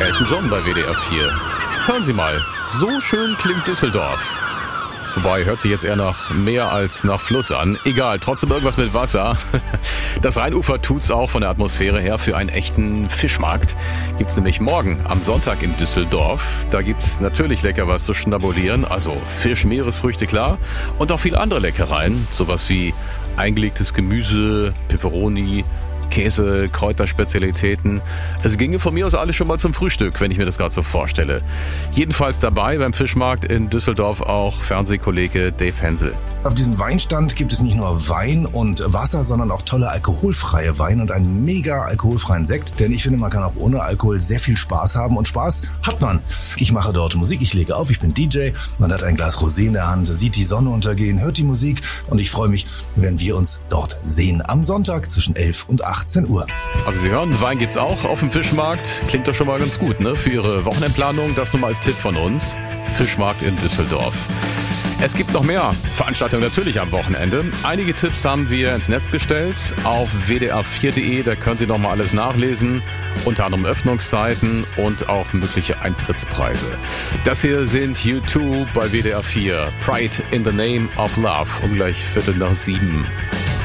Elton John bei WDR 4. Hören Sie mal, so schön klingt Düsseldorf. Wobei, hört sich jetzt eher nach Meer als nach Fluss an. Egal, trotzdem irgendwas mit Wasser. Das Rheinufer tut's auch von der Atmosphäre her für einen echten Fischmarkt. Gibt's nämlich morgen am Sonntag in Düsseldorf. Da gibt's natürlich lecker was zu schnabulieren. Also Fisch, Meeresfrüchte, klar. Und auch viele andere Leckereien. Sowas wie eingelegtes Gemüse, Peperoni, Käse, Kräuterspezialitäten. Es ginge von mir aus alles schon mal zum Frühstück, wenn ich mir das gerade so vorstelle. Jedenfalls dabei beim Fischmarkt in Düsseldorf auch Fernsehkollege Dave Hensel. Auf diesem Weinstand gibt es nicht nur Wein und Wasser, sondern auch tolle alkoholfreie Weine und einen mega alkoholfreien Sekt. Denn ich finde, man kann auch ohne Alkohol sehr viel Spaß haben und Spaß hat man. Ich mache dort Musik, ich lege auf, ich bin DJ, man hat ein Glas Rosé in der Hand, sieht die Sonne untergehen, hört die Musik und ich freue mich, wenn wir uns dort sehen am Sonntag zwischen 11 und 18 Uhr. Also Sie hören, Wein gibt's auch auf dem Fischmarkt. Klingt doch schon mal ganz gut, ne? Für Ihre Wochenendplanung, das nur mal als Tipp von uns. Fischmarkt in Düsseldorf. Es gibt noch mehr Veranstaltungen natürlich am Wochenende. Einige Tipps haben wir ins Netz gestellt auf wdr4.de. Da können Sie noch mal alles nachlesen. Unter anderem Öffnungszeiten und auch mögliche Eintrittspreise. Das hier sind U2 bei WDR 4. Pride in the Name of Love. Um gleich 7:15.